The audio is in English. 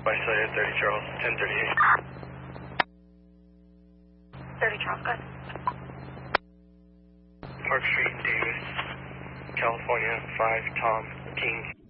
Visalia 30 Charles, 1038. 30 Charles, good. Park Street, Davis, California, 5 Tom King.